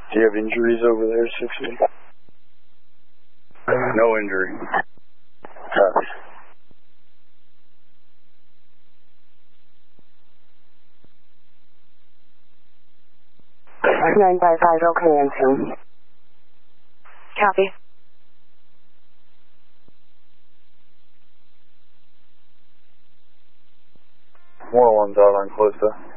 Do you have injuries over there, 60? No injury. Copy. 955, okay, answering. Copy. 101's out on Calista.